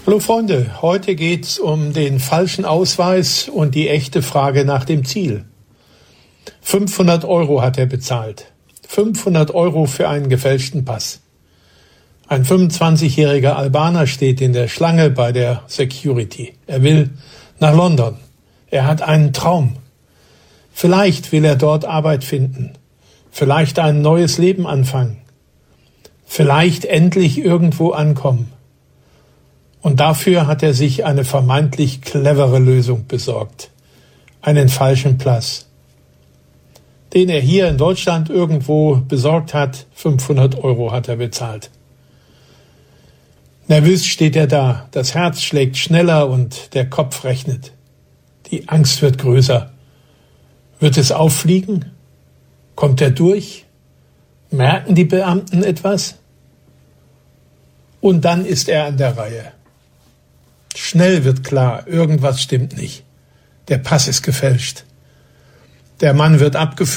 Hallo Freunde, heute geht's um den falschen Ausweis und die echte Frage nach dem Ziel. 500 € hat er bezahlt. 500 € für einen gefälschten Pass. Ein 25-jähriger Albaner steht in der Schlange bei der Security. Er will nach London. Er hat einen Traum. Vielleicht will er dort Arbeit finden. Vielleicht ein neues Leben anfangen. Vielleicht endlich irgendwo ankommen. Und dafür hat er sich eine vermeintlich clevere Lösung besorgt. Einen falschen Pass, den er hier in Deutschland irgendwo besorgt hat. 500 € hat er bezahlt. Nervös steht er da, das Herz schlägt schneller und der Kopf rechnet. Die Angst wird größer. Wird es auffliegen? Kommt er durch? Merken die Beamten etwas? Und dann ist er an der Reihe. Schnell wird klar, irgendwas stimmt nicht. Der Pass ist gefälscht. Der Mann wird abgeführt.